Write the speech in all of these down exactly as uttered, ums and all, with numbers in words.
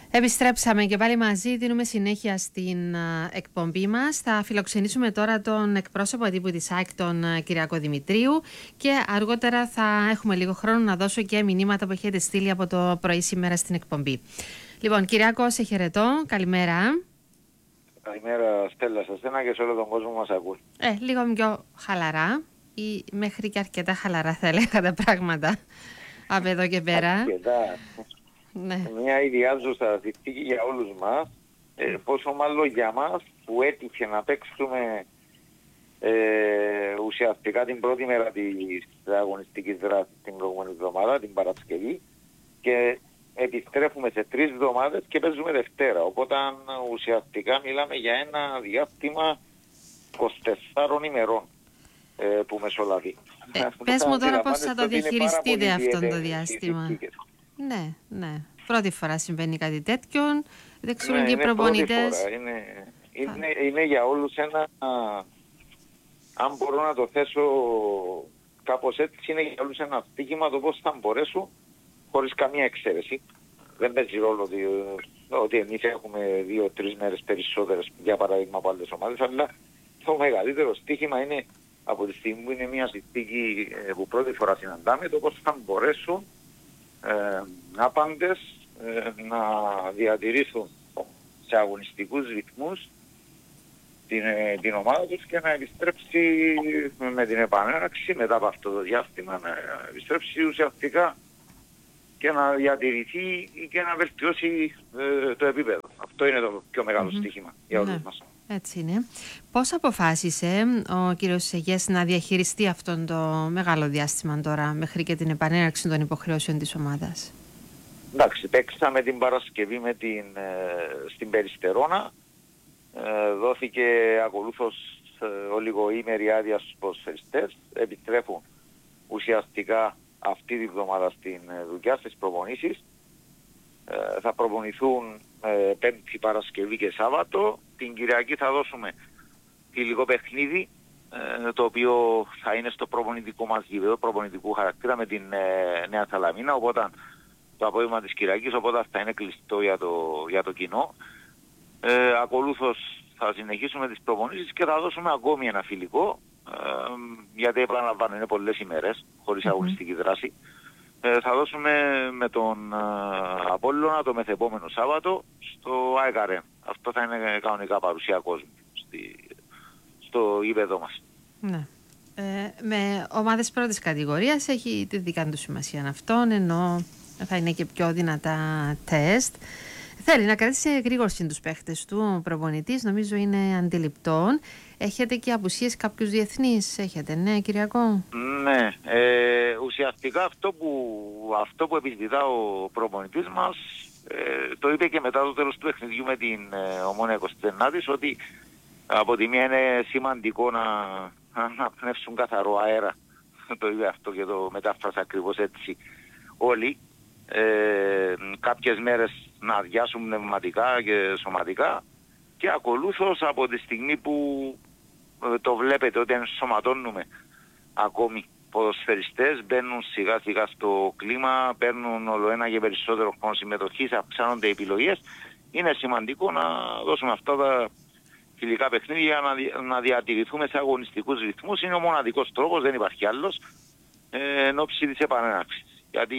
Επιστρέψαμε και πάλι μαζί, δίνουμε συνέχεια στην uh, εκπομπή μας. Θα φιλοξενήσουμε τώρα τον εκπρόσωπο τύπου της ΑΕΚ, τον uh, Κυριάκο Δημητρίου, και αργότερα θα έχουμε λίγο χρόνο να δώσω και μηνύματα που έχετε στείλει από το πρωί σήμερα στην εκπομπή. Λοιπόν, Κυριάκο, σε χαιρετώ. Καλημέρα. Καλημέρα, Στέλλα, σε εσένα και σε όλο τον κόσμο που μας ακούει. Ε, λίγο πιο χαλαρά ή μέχρι και αρκετά χαλαρά θα έλεγα τα πράγματα από εδώ και πέρα. Αρκετά. Ναι. Μια ιδιάζουσα συνθήκη για όλους μας, ε, πόσο μάλλον για μας που έτυχε να παίξουμε ε, ουσιαστικά την πρώτη μέρα της αγωνιστικής δράσης την προηγούμενη εβδομάδα, την Παρασκευή, και επιστρέφουμε σε τρεις εβδομάδες και παίζουμε Δευτέρα. Οπότε ουσιαστικά μιλάμε για ένα διάστημα είκοσι τεσσάρων ημερών ε, που μεσολαβεί. Ε, πες μου τώρα πώς θα το διαχειριστείτε αυτό το διάστημα. Ναι, ναι. Πρώτη φορά συμβαίνει κάτι τέτοιο. Δεν ξέρουν ναι, και οι προπονητές. Είναι, είναι, είναι για όλους ένα, α, αν μπορώ να το θέσω κάπως έτσι, είναι για όλους ένα στοίχημα το πώς θα μπορέσουν χωρίς καμία εξαίρεση. Δεν παίζει ρόλο ότι, ότι εμείς έχουμε δύο-τρεις μέρες περισσότερες για παράδειγμα από άλλες ομάδες, αλλά το μεγαλύτερο στοίχημα είναι από τη στιγμή που είναι μια συνθήκη που πρώτη φορά συναντάμε, το πώς θα μπορέσουν ε, άπαντες ε, να διατηρήσουν σε αγωνιστικούς ρυθμούς την, ε, την ομάδα τους και να επιστρέψει με την επανέναρξη μετά από αυτό το διάστημα, να επιστρέψει ουσιαστικά και να διατηρηθεί και να βελτιώσει ε, το επίπεδο. Αυτό είναι το πιο μεγάλο mm-hmm. στοίχημα για όλους ναι. μας. Έτσι είναι. Πώς αποφάσισε ο κύριος Σεγές να διαχειριστεί αυτόν το μεγάλο διάστημα τώρα μέχρι και την επανέναρξη των υποχρεώσεων της ομάδας? Εντάξει, παίξαμε την Παρασκευή με την, ε, στην Περιστερώνα. Ε, δόθηκε ακολούθως ε, ολιγοήμερη άδεια στους ποδοσφαιριστές. Επιστρέφουν ουσιαστικά αυτή τη βδομάδα στην ε, δουλειά, στις προπονήσεις. Ε, θα προπονηθούν ε, Πέμπτη, Παρασκευή και Σάββατο. Την Κυριακή θα δώσουμε φιλικό παιχνίδι, ε, το οποίο θα είναι στο προπονητικό μας γήπεδο, προπονητικού χαρακτήρα με την ε, Νέα Σαλαμίνα, οπότε το απόγευμα της Κυριακής, οπότε θα είναι κλειστό για το, για το κοινό. Ε, ακολούθως θα συνεχίσουμε τις προπονήσεις και θα δώσουμε ακόμη ένα φιλικό, ε, γιατί επαναλαμβάνω είναι πολλές ημέρες χωρίς mm-hmm. αγωνιστική δράση. Ε, θα δώσουμε με τον ε, Απόλλωνα το μεθεπόμενο Σάββατο στο ΑΕΚ Arena. Αυτό θα είναι κανονικά παρουσία κόσμου στη, στο γήπεδο μας. Ναι. Ε, με ομάδες πρώτης κατηγορίας έχει τη δικά του σημασία αυτόν, ενώ θα είναι και πιο δυνατά τεστ. Θέλει να κρατήσει γρήγορση τους παίχτες του ο προπονητής, νομίζω είναι αντιληπτόν. Έχετε και απουσίες κάποιους διεθνείς, έχετε, ναι, Κυριακό? Ναι, ε, ουσιαστικά αυτό που, αυτό που επιζητά ο προπονητής μας, ε, το είπε και μετά το τέλος του παιχνιδιού με την ε, Ομόνοια είκοσι εννιά, ότι από τη μία είναι σημαντικό να, να πνεύσουν καθαρό αέρα. Το είπε αυτό και το μετάφρασα ακριβώς έτσι όλοι. Ε, κάποιες μέρες να αδειάσουν πνευματικά και σωματικά και ακολούθως από τη στιγμή που ε, το βλέπετε ότι ενσωματώνουμε ακόμη ποδοσφαιριστές, μπαίνουν σιγά σιγά στο κλίμα, παίρνουν όλο ένα και περισσότερο χρόνο συμμετοχής, αυξάνονται οι επιλογές, είναι σημαντικό να δώσουμε αυτά τα φιλικά παιχνίδια για να, δι, να διατηρηθούμε σε αγωνιστικούς ρυθμούς. Είναι ο μοναδικός τρόπος, δεν υπάρχει άλλος, ε, εν ώψη της επανέναρξης, γιατί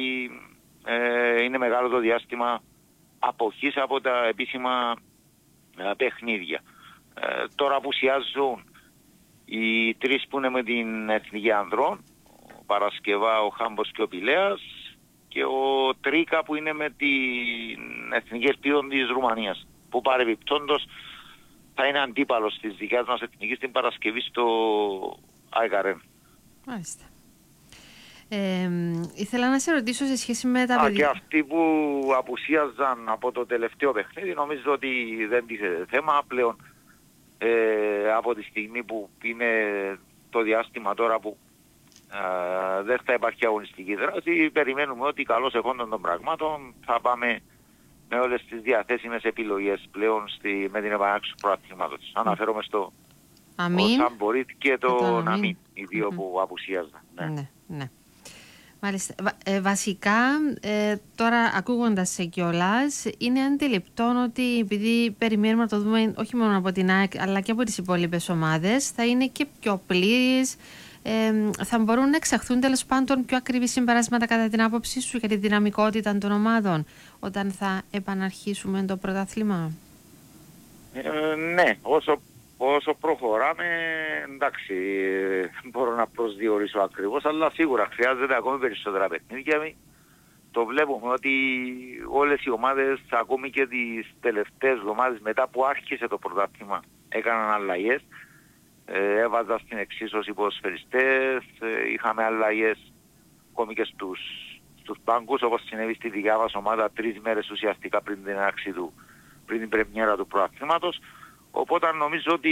ε, είναι μεγάλο το διάστημα αποχής από τα επίσημα ε, παιχνίδια. Ε, τώρα απουσιάζουν οι τρεις που είναι με την Εθνική Ανδρών, ο Παρασκευά, ο Χάμπος και ο Πηλέας, και ο Τρίκα που είναι με την Εθνική Ελπίδων της Ρουμανίας, που παρεμπιπτόντως θα είναι αντίπαλος της δικιάς μας εθνικής την Παρασκευή στο ΑΕΚ Arena. Μάλιστα. Ε, ήθελα να σε ρωτήσω σε σχέση με τα Α, παιδιά. και αυτοί που απουσίαζαν από το τελευταίο παιχνίδι, νομίζω ότι δεν τίθεται θέμα πλέον. Ε, από τη στιγμή που είναι το διάστημα τώρα που ε, δεν θα υπάρχει αγωνιστική δράση, περιμένουμε ότι καλώς εχόντων των πραγμάτων θα πάμε με όλες τις διαθέσιμες επιλογές πλέον στη, με την επανάληψη του προαθλήματος. Mm. Αναφέρομαι στο Αμήν. Σαμπορίτ και το Αμήν, οι δύο mm-hmm. που απουσίαζαν. Ναι. Ναι, ναι. Μάλιστα. Ε, βασικά, ε, τώρα ακούγοντας σε κιόλας, είναι αντιληπτό ότι επειδή περιμένουμε να το δούμε όχι μόνο από την ΑΕΚ αλλά και από τις υπόλοιπες ομάδες, θα είναι και πιο πλήρης, ε, θα μπορούν να εξαχθούν τέλος πάντων πιο ακριβή συμπεράσματα κατά την άποψή σου για τη δυναμικότητα των ομάδων όταν θα επαναρχίσουμε το πρωτάθλημα. Ε, ναι, όσο Όσο προχωράμε, εντάξει, μπορώ να προσδιορίσω ακριβώς, αλλά σίγουρα χρειάζεται ακόμη περισσότερα παιχνίδια. Το βλέπουμε ότι όλες οι ομάδες, ακόμη και τις τελευταίες εβδομάδες μετά που άρχισε το πρωτάθλημα, έκαναν αλλαγές. Ε, έβαζα στην εξίσωση ποδοσφαιριστές, ε, είχαμε αλλαγές ακόμη και στους, στους πάγκους, όπως συνέβη στη δικιά μας ομάδα τρεις μέρες ουσιαστικά πριν την έναρξη του, πριν την πρεμιέρα του πρωταθλήματος. Οπότε νομίζω ότι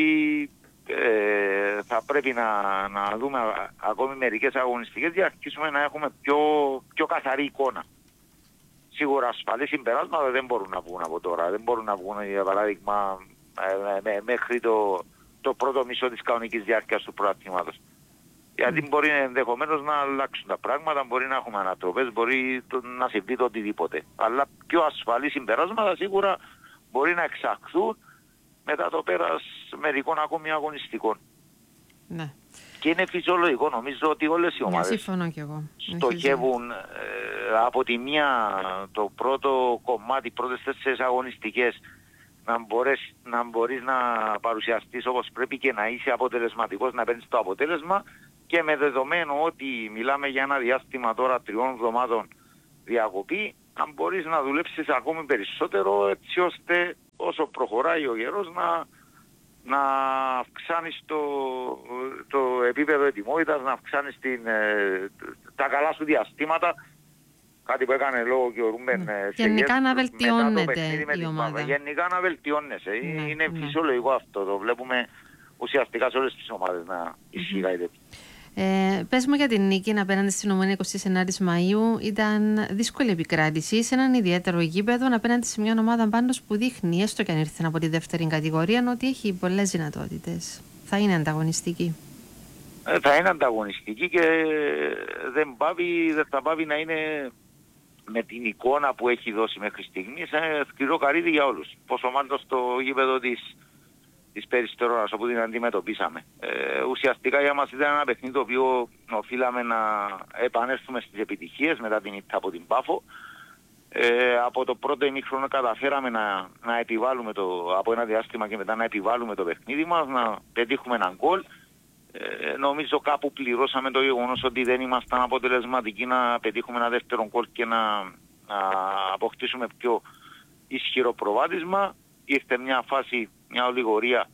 ε, θα πρέπει να, να δούμε ακόμη μερικές αγωνιστικές για να αρχίσουμε να έχουμε πιο, πιο καθαρή εικόνα. Σίγουρα ασφαλή συμπεράσματα δεν μπορούν να βγουν από τώρα. Δεν μπορούν να βγουν, για παράδειγμα, ε, με, μέχρι το, το πρώτο μισό της κανονικής διάρκειας του πρωταθλήματος. Γιατί mm. μπορεί ενδεχομένως να αλλάξουν τα πράγματα, μπορεί να έχουμε ανατροπές, μπορεί το, να συμβεί το οτιδήποτε. Αλλά πιο ασφαλή συμπεράσματα σίγουρα μπορεί να εξαχθούν μετά το πέρας μερικών ακόμη αγωνιστικών. Ναι. Και είναι φυσιολογικό, νομίζω ότι όλες οι ομάδες συμφωνώ κι εγώ. στοχεύουν ε, από τη μία το πρώτο κομμάτι, πρώτες τέσσερις αγωνιστικές να, μπορείς, να μπορείς να παρουσιαστείς όπως πρέπει και να είσαι αποτελεσματικός, να παίρνεις το αποτέλεσμα, και με δεδομένο ότι μιλάμε για ένα διάστημα τώρα τριών εβδομάδων διακοπή, να μπορείς να δουλέψεις ακόμη περισσότερο, έτσι ώστε όσο προχωράει ο καιρός να, να αυξάνεις το, το επίπεδο ετοιμότητας, να αυξάνεις την, ε, τα καλά σου διαστήματα, κάτι που έκανε λόγο και ο Ρούμπεν. Ναι. Γενικά να βελτιώνεται η ομάδα. Γενικά να βελτιώνεσαι. Ναι, είναι ναι. φυσιολογικό αυτό, το βλέπουμε ουσιαστικά σε όλες τις ομάδες να ισχύει κάτι τέτοιο. Ε, πες μου για την νίκη απέναντι στην Ομόνια εικοστή ενάτη Μαΐου. Ήταν δύσκολη επικράτηση σε έναν ιδιαίτερο γήπεδο απέναντι σε μια ομάδα πάντως που δείχνει, έστω και αν ήρθε από τη δεύτερη κατηγορία, ότι έχει πολλές δυνατότητες. Θα είναι ανταγωνιστική. Ε, θα είναι ανταγωνιστική και δεν, πάβει, δεν θα πάβει να είναι, με την εικόνα που έχει δώσει μέχρι στιγμής, ε, σκληρό καρύδι για όλους. Πόσο μάλλον στο γήπεδο της της Περιστερώνας όπου την αντιμετωπίσαμε. Ε, ουσιαστικά για μας ήταν ένα παιχνίδι το οποίο οφείλαμε να επανέλθουμε στις επιτυχίες μετά την ήττα από την Πάφο. Ε, από το πρώτο ημίχρονο καταφέραμε να, να επιβάλλουμε το, από ένα διάστημα και μετά να επιβάλλουμε το παιχνίδι μας, να πετύχουμε έναν γκολ. Ε, νομίζω κάπου πληρώσαμε το γεγονός ότι δεν ήμασταν αποτελεσματικοί να πετύχουμε ένα δεύτερο γκολ και να, να αποκτήσουμε πιο ισχυρό προβάδισμα. Ήρθε μια φάση, μια ολιγορία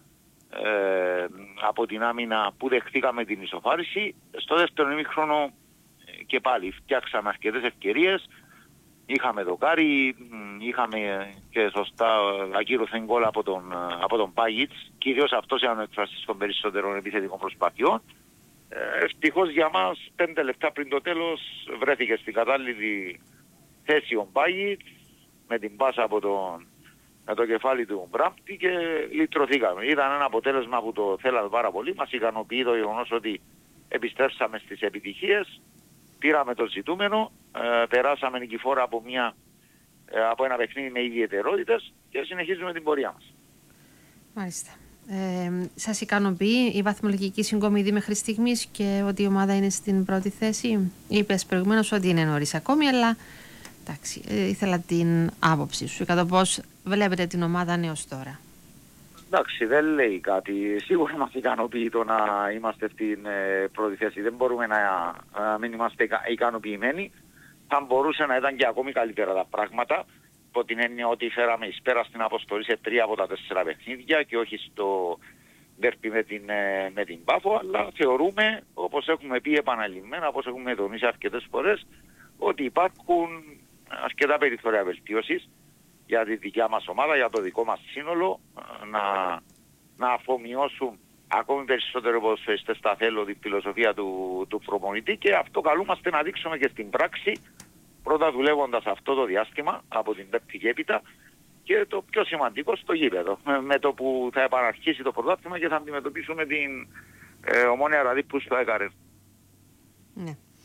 ε, από την άμυνα που δεχτήκαμε την ισοφάριση. Στο δεύτερο ημίχρονο και πάλι φτιάξαμε αρκετές ευκαιρίες. Είχαμε δοκάρι, είχαμε και σωστά ακύρωθεν γκολ από τον, από τον Πάγιτς. Κυρίως αυτός ήταν ο εκφραστής των περισσότερων επιθετικών προσπαθειών. Ε, ευτυχώς για μας, πέντε λεπτά πριν το τέλος, βρέθηκε στην κατάλληλη θέση ο Πάγιτς με την πάσα από τον, με το κεφάλι του Μπράμπτη και λυτρωθήκαμε. Ήταν ένα αποτέλεσμα που το θέλαμε πάρα πολύ. Μας ικανοποιεί το γεγονός ότι επιστρέψαμε στις επιτυχίες. Πήραμε το ζητούμενο, ε, περάσαμε νικηφόρα από, μια, ε, από ένα παιχνίδι με ιδιαιτερότητες και συνεχίζουμε την πορεία μας. Μάλιστα. Ε, σας ικανοποιεί η βαθμολογική συγκομιδή μέχρι στιγμής και ότι η ομάδα είναι στην πρώτη θέση? Είπες προηγουμένως ότι είναι νωρίς ακόμη, αλλά εντάξει, ε, ήθελα την άποψη σου για το πώς βλέπετε την ομάδα έως τώρα. Εντάξει, δεν λέει κάτι. Σίγουρα μας ικανοποιεί το να είμαστε στην ε, πρώτη θέση. Δεν μπορούμε να, να μην είμαστε ικανοποιημένοι. Θα μπορούσε να ήταν και ακόμη καλύτερα τα πράγματα. Από την έννοια ότι φέραμε εις πέρα στην αποστολή σε τρία από τα τέσσερα παιχνίδια και όχι στο ντέρπι με την, ε, με την Πάφο. Αλλά θεωρούμε, όπως έχουμε πει επαναλημμένα, όπως έχουμε τονίσει αρκετές φορές, ότι υπάρχουν αρκετά περιθώρια βελτίωσης για τη δικιά μας ομάδα, για το δικό μας σύνολο, να, να αφομοιώσουν ακόμη περισσότερο ποδοσφαιριστές στα θέλω τη φιλοσοφία του, του προπονητή, και αυτό καλούμαστε να δείξουμε και στην πράξη, πρώτα δουλεύοντας αυτό το διάστημα από την Πέμπτη και έπειτα, και το πιο σημαντικό στο γήπεδο, με, με το που θα επαναρχίσει το πρωτάθλημα και θα αντιμετωπίσουμε την ε, Ομόνια Ραδίππου στο ΕΚΑΡΕ. Ναι.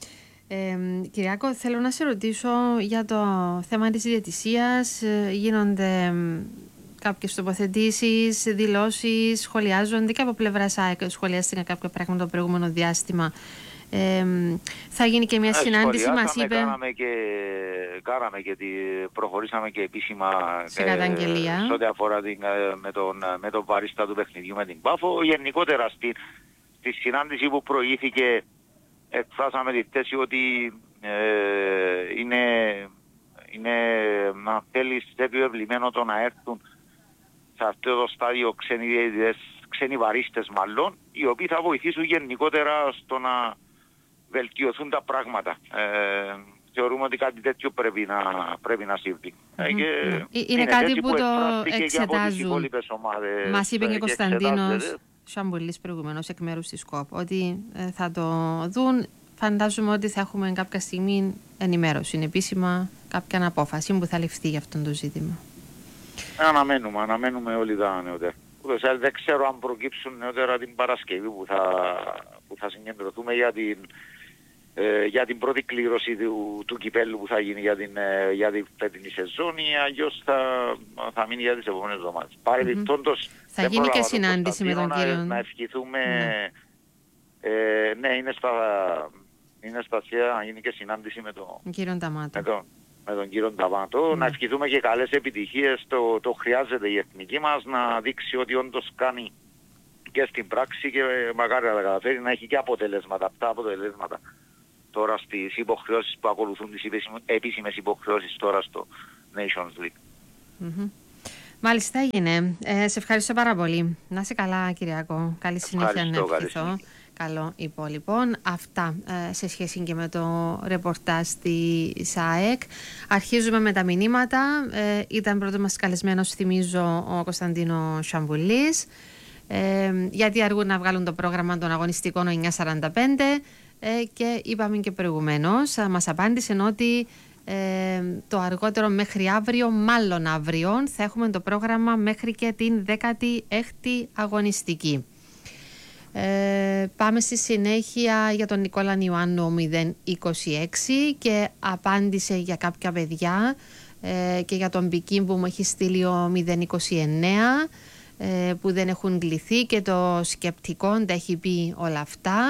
Ε, Κυριάκο, θέλω να σε ρωτήσω για το θέμα της διαιτησίας. Γίνονται κάποιες τοποθετήσεις, δηλώσεις, σχολιάζονται και από πλευράς ΑΕΚ. Σχολιάστηκαν κάποια πράγματα το προηγούμενο διάστημα. Ε, θα γίνει και μια ε, συνάντηση, μας είπε. Κάναμε και, κάναμε και τη, προχωρήσαμε και επίσημα σε καταγγελία. Ε, σε ό,τι αφορά την, με, τον, με τον παρίστα του παιχνιδιού με την Πάφο. Γενικότερα στη, στη συνάντηση που προηγήθηκε εκφράσαμε τη θέση ότι ε, είναι, είναι να θέλεις επιβεβλημένο το να έρθουν σε αυτό το στάδιο ξένοι διαιτητές, ξένοι βαρίστες μάλλον, οι οποίοι θα βοηθήσουν γενικότερα στο να βελτιωθούν τα πράγματα. Ε, θεωρούμε ότι κάτι τέτοιο πρέπει να, πρέπει να συμβεί. Mm-hmm. Ε, είναι, είναι κάτι που, που το εξετάζουν. Μας είπε και ο Κωνσταντίνος Σαμπουλής προηγουμένως εκ μέρους της ΚΟΠ ότι ε, θα το δουν. Φαντάζομαι ότι θα έχουμε κάποια στιγμή ενημέρωση, επίσημα κάποια απόφαση που θα ληφθεί για αυτό το ζήτημα. Αναμένουμε, αναμένουμε όλοι τα νεότερα. Δεν ξέρω αν προκύψουν νεότερα την Παρασκευή που θα, που θα συγκεντρωθούμε για την, ε, για την πρώτη κλήρωση του, του κυπέλλου που θα γίνει για την, ε, για την φετινή σεζόν ή αλλιώς θα, θα μείνει για τις επόμενες εβδομάδες. Mm-hmm. Παρεμπιπτόντως, θα γίνει και συνάντηση με τον κύριο. Να, να ευχηθούμε, mm. ε, ναι, είναι στα, είναι στα σχέδια να γίνει και συνάντηση με τον κύριο Νταμάτο. με τον κύριο Νταμάτο, mm. να ευχηθούμε και καλές επιτυχίες. Το, το χρειάζεται η εθνική μας να δείξει ότι όντως κάνει και στην πράξη και μακάρι να τα καταφέρει να έχει και αποτελέσματα, αυτά αποτελέσματα τώρα στις υποχρεώσεις που ακολουθούν τις επίσημες υποχρεώσεις τώρα στο Nations League. Mm-hmm. Μάλιστα έγινε. Ε, σε ευχαριστώ πάρα πολύ. Να είσαι καλά, Κυριάκο. Καλή συνέχεια να ευχηθώ. Καλό υπόλοιπο. Αυτά ε, σε σχέση και με το ρεπορτάζ τη ΣΑΕΚ. Αρχίζουμε με τα μηνύματα. Ε, ήταν πρώτος μας καλεσμένος, θυμίζω, ο Κωνσταντίνος Σαμπουλής. Ε, γιατί αργούν να βγάλουν το πρόγραμμα των αγωνιστικών εννιά σαράντα πέντε ε, και είπαμε και προηγουμένως, μας απάντησε ότι ε, το αργότερο μέχρι αύριο, μάλλον αύριο, θα έχουμε το πρόγραμμα μέχρι και την δέκατη έκτη αγωνιστική. Ε, πάμε στη συνέχεια για τον Νικόλα Ιωάννου μηδέν είκοσι έξι και απάντησε για κάποια παιδιά ε, και για τον Πικίν που μου έχει στείλει ο μηδέν είκοσι εννέα ε, που δεν έχουν κληθεί και το σκεπτικό τα έχει πει όλα αυτά.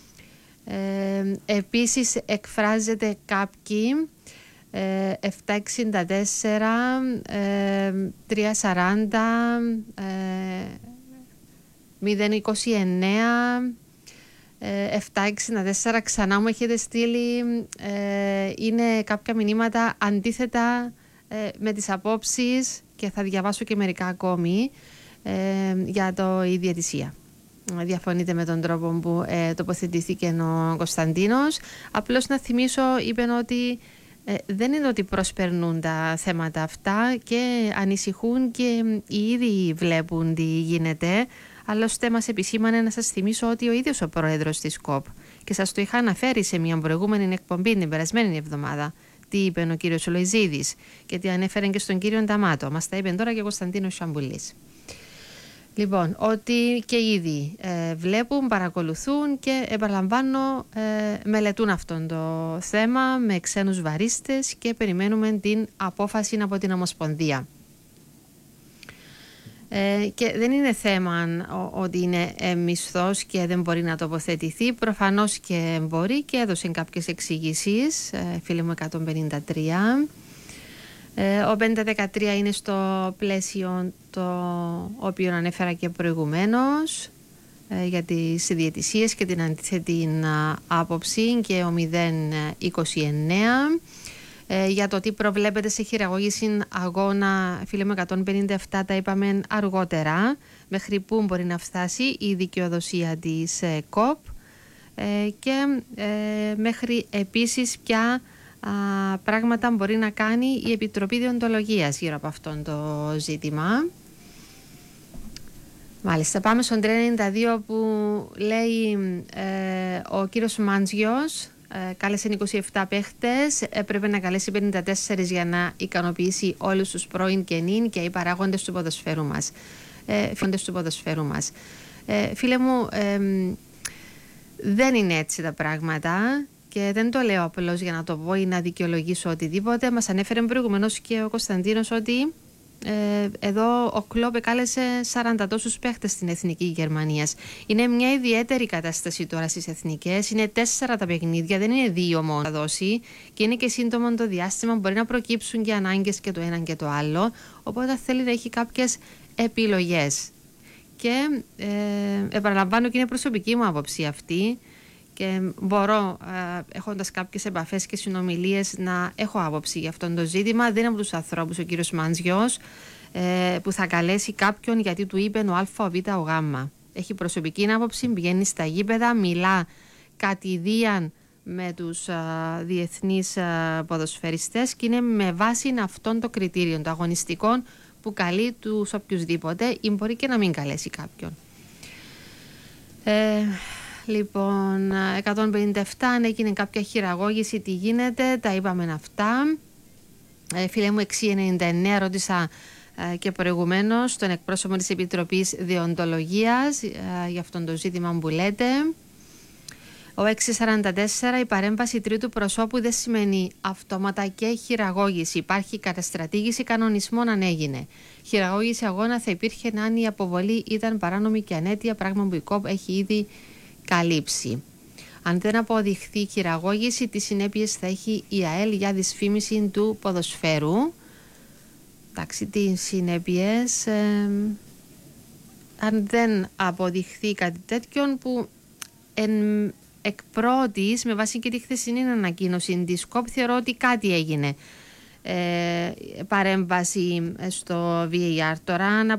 Ε, επίσης εκφράζεται κάποιοι ε, επτακόσια εξήντα τέσσερα ε, τριακόσια σαράντα ε, μηδέν είκοσι εννέα επτακόσια εξήντα τέσσερα ξανά μου έχετε στείλει ε, είναι κάποια μηνύματα αντίθετα ε, με τις απόψεις και θα διαβάσω και μερικά ακόμη ε, για το η διαιτησία. Διαφωνείτε με τον τρόπο που ε, τοποθετήθηκε ο Κωνσταντίνος. Απλώς να θυμίσω, είπαν ότι ε, δεν είναι ότι προσπερνούν τα θέματα αυτά και ανησυχούν και οι ίδιοι βλέπουν τι γίνεται. Άλλωστε μας επισήμανε να σας θυμίσω ότι ο ίδιος ο πρόεδρος της ΚΟΠ, και σας το είχα αναφέρει σε μια προηγούμενη εκπομπή την περασμένη εβδομάδα, τι είπε ο κύριος Λοϊζίδης και τι ανέφερε και στον κύριο Νταμάτο. Μας τα είπε τώρα και ο Κωνσταντίνος Σαμπουλής. Λοιπόν, ότι και ήδη ε, βλέπουν, παρακολουθούν και επαναλαμβάνω ε, μελετούν αυτό το θέμα με ξένους βαρίστες και περιμένουμε την απόφαση από την Ομοσπονδία. Ε, και δεν είναι θέμα ο, ότι είναι ε, μισθός και δεν μπορεί να τοποθετηθεί. Προφανώς και μπορεί και έδωσε κάποιες εξηγήσεις, ε, φίλε μου εκατόν πενήντα τρία. Ε, ο πεντακόσια δεκατρία είναι στο πλαίσιο το οποίο ανέφερα και προηγουμένως ε, για τις διαιτησίες και την αντίθετη άποψη, και ο μηδέν είκοσι εννέα ε, για το τι προβλέπεται σε χειραγώγηση αγώνα, φίλε μου εκατόν πενήντα επτά, τα είπαμε αργότερα, μέχρι που μπορεί να φτάσει η δικαιοδοσία της ε, ΚΟΠ ε, και ε, μέχρι επίσης πια Α, πράγματα μπορεί να κάνει η Επιτροπή Διοντολογίας γύρω από αυτό το ζήτημα. Μάλιστα, πάμε στον τρία ενενήντα δύο που λέει ε, ο κύριος Μάντζιος ε, κάλεσε είκοσι επτά παίχτες, έπρεπε να καλέσει πενήντα τέσσερα για να ικανοποιήσει όλους τους πρώην και νυν και οι παράγοντες του ποδοσφαίρου μας. Ε, του ποδοσφαίρου μας. Ε, φίλε μου, ε, δεν είναι έτσι τα πράγματα. και δεν το λέω απλώς για να το πω ή να δικαιολογήσω οτιδήποτε. Μας ανέφερε προηγουμένως και ο Κωνσταντίνος ότι ε, εδώ ο Κλόπ εκάλεσε σαράντα τόσους παίχτες στην Εθνική Γερμανίας. Είναι μια ιδιαίτερη κατάσταση τώρα στις εθνικές. Είναι τέσσερα τα παιχνίδια, δεν είναι δύο μόνο θα δώσει και είναι και σύντομο το διάστημα. Μπορεί να προκύψουν και ανάγκες και το ένα και το άλλο. Οπότε θέλει να έχει κάποιες επιλογές. Και ε, επαναλαμβάνω και είναι προσωπική μου άποψη αυτή. Και μπορώ, ε, έχοντας κάποιες επαφές και συνομιλίες, να έχω άποψη για αυτό το ζήτημα. Δεν είναι από τους ανθρώπους ο κύριος Μάντζιος ε, που θα καλέσει κάποιον γιατί του είπε ο Α, ο Β, ο Γ. Έχει προσωπική άποψη, πηγαίνει στα γήπεδα, μιλά κατηδίαν με τους α, διεθνείς α, ποδοσφαιριστές και είναι με βάση αυτών των κριτήριων, των αγωνιστικών που καλεί τους οποιουσδήποτε ή μπορεί και να μην καλέσει κάποιον. Ε, Λοιπόν, εκατόν πενήντα επτά, αν έγινε κάποια χειραγώγηση, τι γίνεται, τα είπαμε αυτά. Ε, φίλε μου, εξήντα ενενήντα εννέα ρώτησα ε, και προηγουμένως τον εκπρόσωπο της Επιτροπής Δεοντολογίας ε, για αυτόν το ζήτημα που λέτε. Ο εξακόσια σαράντα τέσσερα, η παρέμβαση τρίτου προσώπου δεν σημαίνει αυτόματα και χειραγώγηση. Υπάρχει καταστρατήγηση κανονισμών αν έγινε. Χειραγώγηση αγώνα θα υπήρχε αν η αποβολή ήταν παράνομη και ανέτεια, πράγμα που η ΚΟΠ έχει ήδη καλύψει. Αν δεν αποδειχθεί η χειραγώγηση, τι συνέπειες θα έχει η ΑΕΛ για δυσφήμιση του ποδοσφαίρου. Εντάξει, τι συνέπειες, ε, αν δεν αποδειχθεί κάτι τέτοιον που εν, εκ πρώτης, με βάση και τη χθεσινή ανακοίνωση της ΚΟΠ, θεωρώ ότι κάτι έγινε. Ε, παρέμβαση στο βι έι αρ. Τώρα,